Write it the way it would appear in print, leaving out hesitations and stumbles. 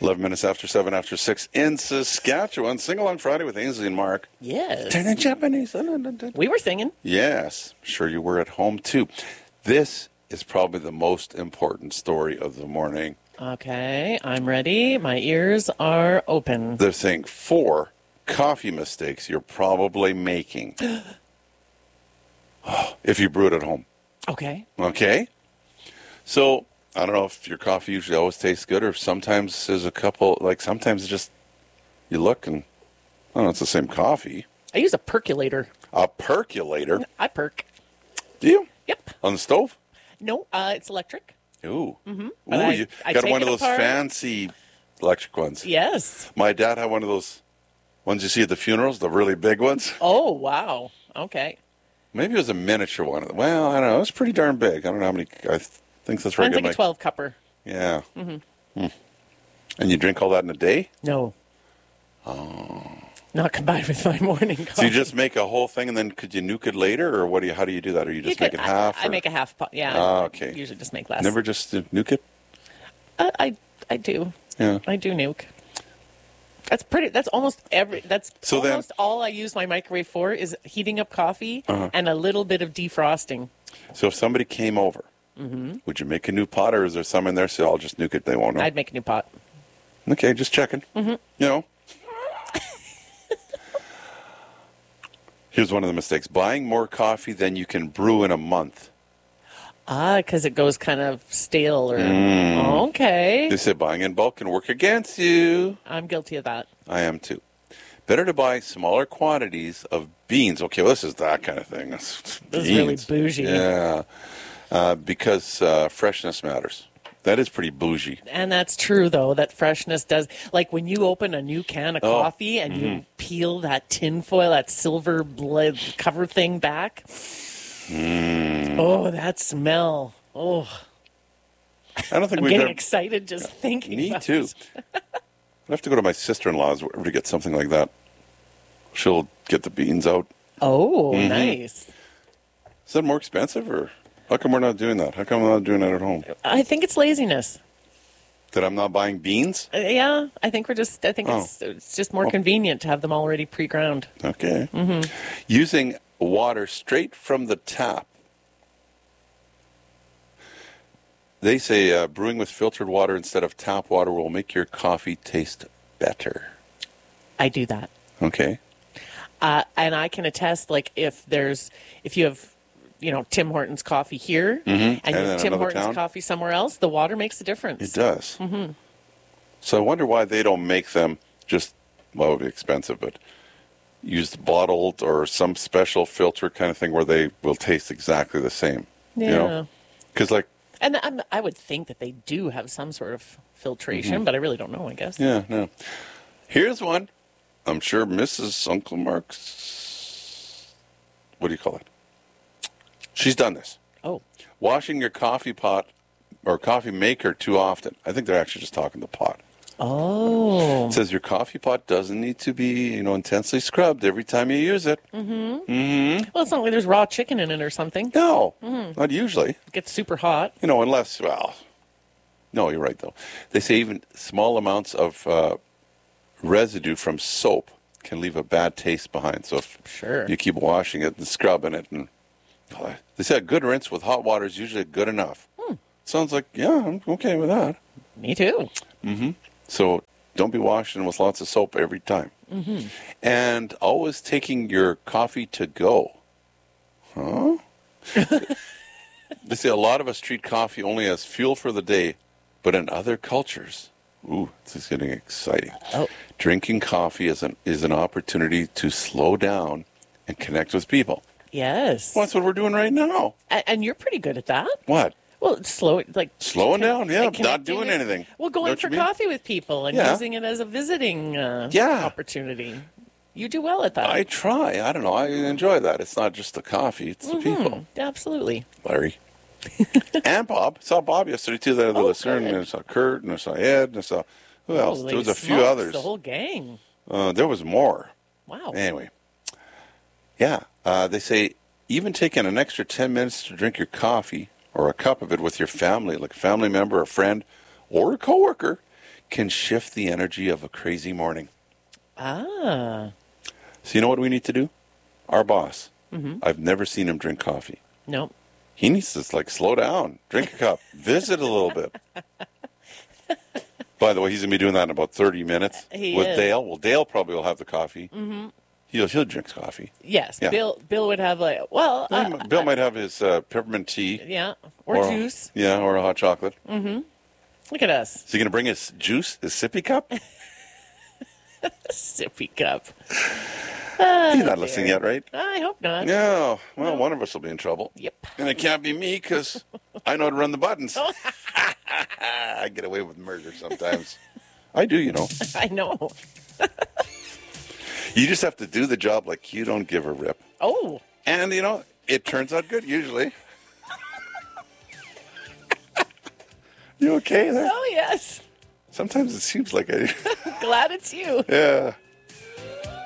11 minutes after 7 after 6 in Saskatchewan. Sing along Friday with Ainsley and Mark. Yes. Turning Japanese. We were singing. Yes. Sure you were at home too. This is probably the most important story of the morning. Okay, I'm ready. My ears are open. They're saying 4 coffee mistakes you're probably making if you brew it at home. Okay. Okay? So, I don't know if your coffee usually always tastes good, or sometimes there's a couple, like sometimes it's just, you look and, I don't know, it's the same coffee. I use a percolator. A percolator? I perk. Do you? Yep. On the stove? No, it's electric. Ooh. Mm-hmm. Ooh, you I got take one of it those apart. fancy electric ones. Yes. My dad had one of those ones you see at the funerals, the really big ones. Oh, wow. Okay. Maybe it was a miniature one. Well, I don't know. It was pretty darn big. I don't know how many. I think that's right. Mine's like a 12-cupper. Yeah. Mm-hmm. And you drink all that in a day? No. Oh. Not combined with my morning coffee. So you just make a whole thing, and then could you nuke it later, or what do you? How do you do that? Or you just make it half? I make a half pot. Yeah. Okay. Usually just make less. Never just nuke it? I do. Yeah. I do nuke. That's almost all I use my microwave for is heating up coffee and a little bit of defrosting. So if somebody came over, would you make a new pot, or is there some in there so I'll just nuke it? They won't know. I'd make a new pot. Okay, just checking. You know. Here's one of the mistakes. Buying more coffee than you can brew in a month. Because it goes kind of stale or... Okay. They say buying in bulk can work against you. I'm guilty of that. I am too. Better to buy smaller quantities of beans. Okay, well, this is that kind of thing. This is really bougie. Yeah. Because freshness matters. That is pretty bougie. And that's true, though, that freshness does. Like when you open a new can of coffee and you peel that tin foil, that silver cover thing back. Oh, that smell. Oh. I don't think I'm getting excited just thinking Me about too. it. I'd have to go to my sister-in-law's to get something like that. She'll get the beans out. Oh, nice. Is that more expensive, or how come we're not doing that? How come I'm not doing that at home? I think it's laziness. That I'm not buying beans? Yeah, I think it's just more convenient to have them already pre-ground. Okay. Using water straight from the tap. They say brewing with filtered water instead of tap water will make your coffee taste better. I do that. Okay. And I can attest, like, if you have, Tim Hortons coffee here and you have Tim Hortons coffee somewhere else, the water makes a difference. It does. So I wonder why they don't make them just, well, it would be expensive, but use bottled or some special filter kind of thing where they will taste exactly the same. Yeah. Because, like, and I would think that they do have some sort of filtration, but I really don't know, I guess. yeah, no. Here's one. I'm sure Mrs. Uncle Mark's, what do you call it? She's done this. Oh. Washing your coffee pot or coffee maker too often. I think they're actually just talking the pot. Oh. It says your coffee pot doesn't need to be, intensely scrubbed every time you use it. Well, it's not like there's raw chicken in it or something. No, not usually. It gets super hot. Unless, no, you're right, though. They say even small amounts of residue from soap can leave a bad taste behind. So if you keep washing it and scrubbing it, and they say a good rinse with hot water is usually good enough. Sounds like, yeah, I'm okay with that. Me too. So don't be washing with lots of soap every time. And always taking your coffee to go. Huh? They say a lot of us treat coffee only as fuel for the day, but in other cultures, this is getting exciting. Drinking coffee is an opportunity to slow down and connect with people. Yes. Well, that's what we're doing right now. And you're pretty good at that. What? Well, slowing down, yeah, not doing anything. Well, going for coffee with people and using it as a visiting opportunity. You do well at that. I try. I don't know. I enjoy that. It's not just the coffee; it's the people. Absolutely. Larry and Bob. I saw Bob yesterday too. The listener, and I saw Kurt, and I saw Ed, and I saw who else? There was a few others. The whole gang. There was more. Wow. Anyway, they say even taking an extra 10 minutes to drink your coffee or a cup of it with your family, like a family member, a friend, or a coworker, can shift the energy of a crazy morning. Ah. So you know what we need to do? Our boss. Mm-hmm. I've never seen him drink coffee. No. He needs to like slow down, drink a cup, visit a little bit. By the way, he's going to be doing that in about 30 minutes with Dale. Well, Dale probably will have the coffee. Mm-hmm. He'll drink coffee. Yes. Yeah. Bill would have Bill might have his peppermint tea. Yeah. Or juice. Yeah, or a hot chocolate. Mm-hmm. Look at us. Is he going to bring his juice, his sippy cup? Sippy cup. He's not listening yet, right? I hope not. No. Well, one of us will be in trouble. Yep. And it can't be me because I know how to run the buttons. I get away with murder sometimes. I do, you know. I know. You just have to do the job like you don't give a rip. Oh. And, you know, it turns out good usually. You okay there? Oh, yes. Sometimes it seems like I... Glad it's you. Yeah.